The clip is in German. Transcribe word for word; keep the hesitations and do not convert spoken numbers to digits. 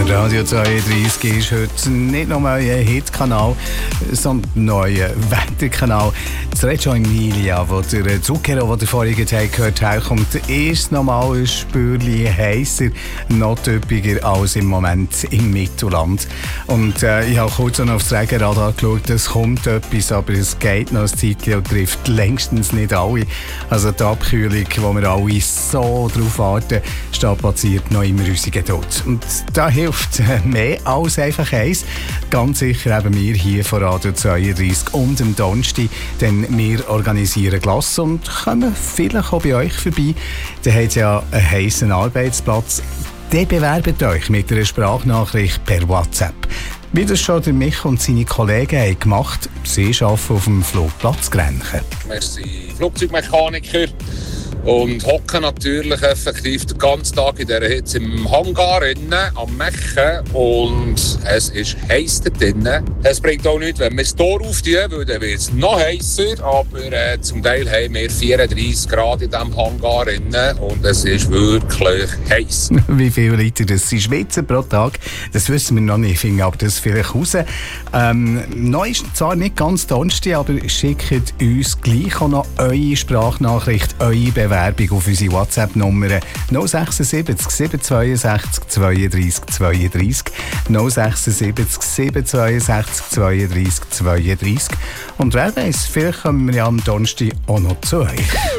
Radio zweiunddreissig ist heute nicht nur ein Hitkanal, sondern ein neuer Wetterkanal. Das Reggio Emilia, wo der Zucchero, den ihr vorhin gehört habt, kommt erst nochmal ein Spürchen heißer, noch typischer als im Moment im Mittelland. Und äh, ich habe kurz noch aufs Regenradar geschaut, es kommt etwas, aber es geht noch ein Zeitchen und trifft längstens nicht alle. Also die Abkühlung, wo wir alle so drauf warten, strapaziert noch immer unsere Geduld. Und da hilft mehr als einfach eins. Ganz sicher haben wir hier von Radio zweiunddreissig und am Donnerstag, denn wir organisieren Glas und kommen vielleicht auch bei euch vorbei. Da habt ihr ja einen heissen Arbeitsplatz. Dann bewerbt euch mit einer Sprachnachricht per WhatsApp. Wie das schon der Mich und seine Kollegen haben gemacht, sie arbeiten auf dem Flugplatz Grenchen. Wir sind Flugzeugmechaniker und hocken natürlich effektiv den ganzen Tag in dieser Hitze im Hangar innen, am Mechen, und es ist heiß da drinnen. Es bringt auch nichts, wenn wir das Tor auftun, weil dann wird es noch heißer, aber äh, zum Teil haben wir vierunddreissig Grad in diesem Hangar innen und es ist wirklich heiß. Wie viele Liter das sie schwitzen pro Tag, das wissen wir noch nicht, finden aber das vielleicht raus. Ähm, noch ist zwar nicht ganz Donnerstag, aber schickt uns gleich auch noch eure Sprachnachricht, eure Bewerbung auf unsere WhatsApp-Nummer null sieben sechs sieben zwei sechs zwei drei zwei drei null sechs sieben sieben zwei sechs zwei drei zwei drei. Und wer weiss, vielleicht kommen wir ja am Donnerstag auch noch zu euch.